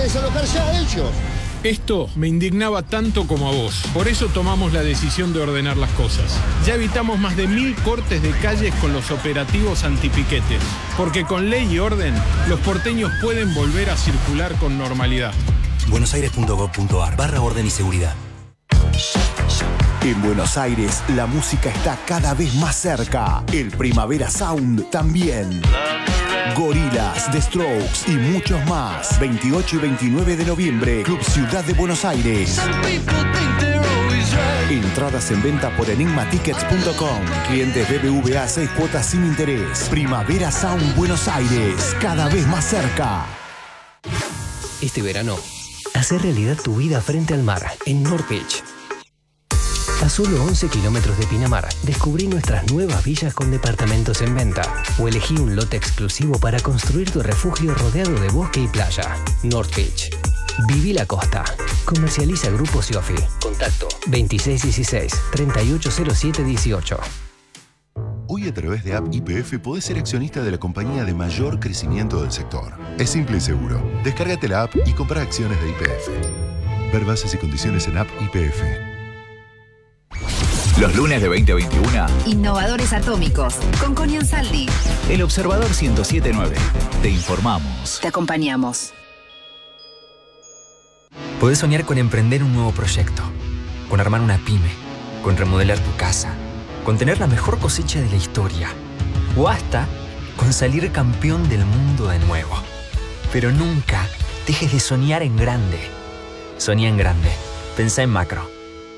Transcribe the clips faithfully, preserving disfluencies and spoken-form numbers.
desalojarse a ellos. Esto me indignaba tanto como a vos. Por eso tomamos la decisión de ordenar las cosas. Ya evitamos más de mil cortes de calles con los operativos antipiquetes. Porque con ley y orden, los porteños pueden volver a circular con normalidad. buenosaires.gov.ar barra orden y seguridad. En Buenos Aires, la música está cada vez más cerca. El Primavera Sound también. Gorillaz, The Strokes y muchos más. veintiocho y veintinueve de noviembre, Club Ciudad de Buenos Aires. Entradas en venta por enigma tickets punto com. Clientes B B V A, seis cuotas sin interés. Primavera Sound Buenos Aires, cada vez más cerca. Este verano, hacer realidad tu vida frente al mar en North Beach. A solo once kilómetros de Pinamar, descubrí nuestras nuevas villas con departamentos en venta o elegí un lote exclusivo para construir tu refugio rodeado de bosque y playa. North Beach. Viví la costa. Comercializa Grupo Siofi. Contacto veintiséis dieciséis, treinta y ocho cero siete dieciocho. Hoy a través de App Y P F podés ser accionista de la compañía de mayor crecimiento del sector. Es simple y seguro. Descárgate la app y compra acciones de Y P F. Ver bases y condiciones en App Y P F. Los lunes de veinte a veintiuno. Innovadores Atómicos, con Connie Ansaldi. El Observador ciento siete punto nueve. Te informamos. Te acompañamos. Podés soñar con emprender un nuevo proyecto, con armar una pyme, con remodelar tu casa, con tener la mejor cosecha de la historia, o hasta con salir campeón del mundo de nuevo. Pero nunca dejes de soñar en grande. Soñá en grande. Pensá en macro.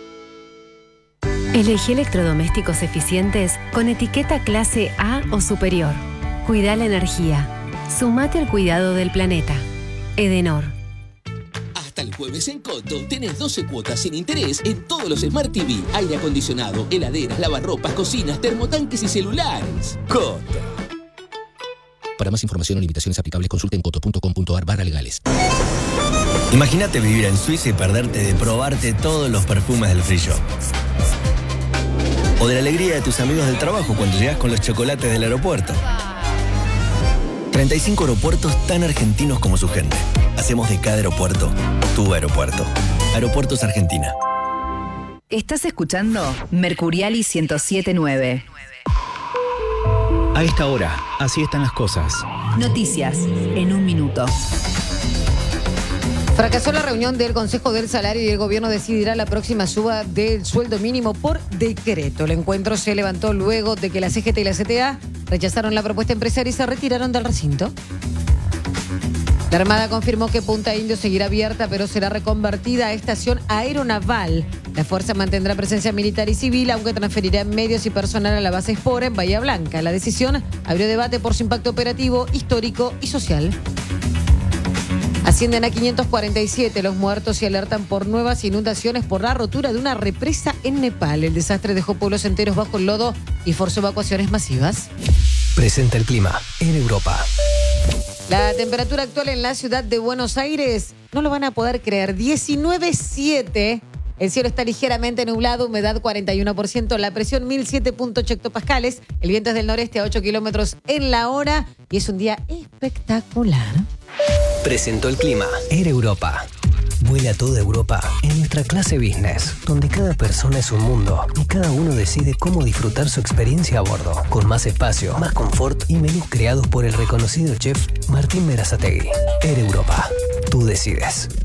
Elegí electrodomésticos eficientes con etiqueta clase A o superior. Cuida la energía. Sumate al cuidado del planeta. Edenor. Hasta el jueves en Coto tenés doce cuotas sin interés en todos los Smart T V, aire acondicionado, heladeras, lavarropas, cocinas, termotanques y celulares. Coto. Para más información o limitaciones aplicables, consulta en coto punto com punto ar barra legales. Imagínate vivir en Suiza y perderte de probarte todos los perfumes del free shop. O de la alegría de tus amigos del trabajo cuando llegas con los chocolates del aeropuerto. treinta y cinco aeropuertos tan argentinos como su gente. Hacemos de cada aeropuerto tu aeropuerto. Aeropuertos Argentina. Estás escuchando Mercuriali ciento siete punto nueve. A esta hora, así están las cosas. Noticias en un minuto. Fracasó la reunión del Consejo del Salario y el gobierno decidirá la próxima suba del sueldo mínimo por decreto. El encuentro se levantó luego de que la C G T y la C T A rechazaron la propuesta empresarial y se retiraron del recinto. La Armada confirmó que Punta Indio seguirá abierta, pero será reconvertida a estación aeronaval. La fuerza mantendrá presencia militar y civil, aunque transferirá medios y personal a la base Espora en Bahía Blanca. La decisión abrió debate por su impacto operativo, histórico y social. Ascienden a quinientos cuarenta y siete los muertos y alertan por nuevas inundaciones por la rotura de una represa en Nepal. El desastre dejó pueblos enteros bajo el lodo y forzó evacuaciones masivas. Presenta el clima en Europa. La temperatura actual en la ciudad de Buenos Aires, no lo van a poder creer, diecinueve punto siete. El cielo está ligeramente nublado, humedad cuarenta y uno por ciento, la presión mil siete punto ocho hectopascales, el viento es del noreste a ocho kilómetros en la hora y es un día espectacular. Presentó el clima en Europa. Vuela a toda Europa en nuestra clase business, donde cada persona es un mundo y cada uno decide cómo disfrutar su experiencia a bordo, con más espacio, más confort y menús creados por el reconocido chef Martín Berazategui. Air Europa, tú decides.